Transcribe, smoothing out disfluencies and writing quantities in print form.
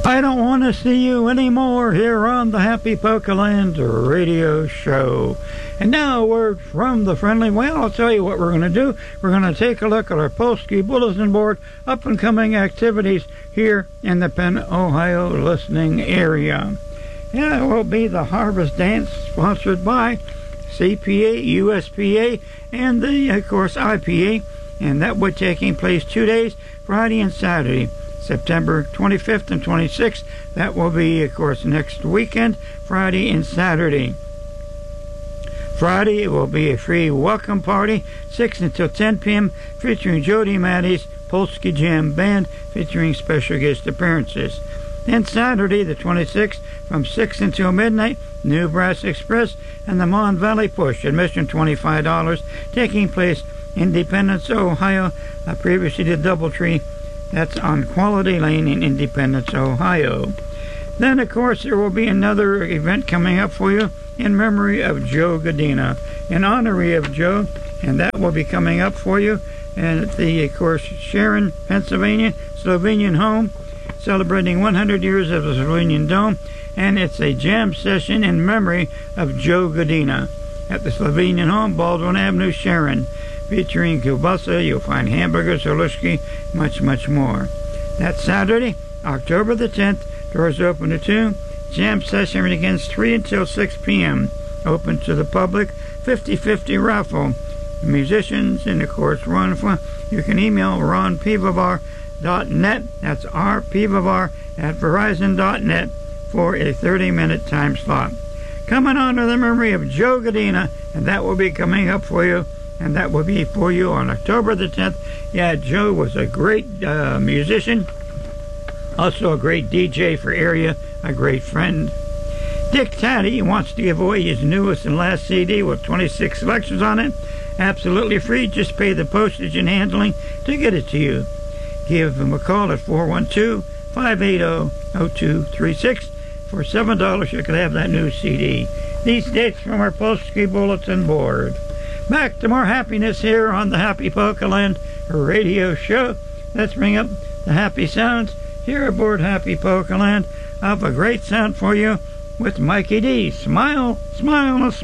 I don't want to see you anymore here on the Happy Polkaland radio show. And now a word from the friendly. Well, I'll tell you what we're going to do. We're going to take a look at our Polsky Bulletin Board up-and-coming activities here in the Penn, Ohio listening area. Yeah, it will be the Harvest Dance sponsored by CPA, USPA, and of course, IPA. And that will be taking place 2 days, Friday and Saturday. September 25th and 26th. That will be, of course, next weekend, Friday and Saturday. Friday, it will be a free welcome party, 6 until 10 p.m., featuring Jody Matty's Polsky Jam Band, featuring special guest appearances. Then Saturday, the 26th, from 6 until midnight, New Brass Express and the Mon Valley Push, admission $25, taking place in Independence, Ohio. I previously did Doubletree. That's on Quality Lane in Independence, Ohio. Then, of course, there will be another event coming up for you in memory of Joe Godina, in honorary of Joe, and that will be coming up for you at the, of course, Sharon, Pennsylvania, Slovenian home, celebrating 100 years of the Slovenian Dome, and it's a jam session in memory of Joe Godina at the Slovenian home, Baldwin Avenue, Sharon. Featuring kielbasa, you'll find hamburgers, halushki, much, much more. That's Saturday, October the 10th. Doors open at 2. Jam session begins 3 until 6 p.m. Open to the public. 50-50 raffle. Musicians and, of course, Ron. You can email ronpivovar.net. That's rpivovar@verizon.net for a 30-minute time slot. Coming on to the memory of Joe Godina, and that will be coming up for you. And that will be for you on October the 10th. Yeah, Joe was a great musician, also a great DJ for area, a great friend. Dick Taddy wants to give away his newest and last CD with 26 selections on it. Absolutely free. Just pay the postage and to get it to you. Give him a call at 412-580-0236. For $7, you can have that new CD. These dates from our Polsky Bulletin Board. Back to more happiness here on the Happy Polkaland radio show. Let's bring up the happy sounds here aboard Happy Polkaland. I have a great sound for you with Mikey D. Smile, smile,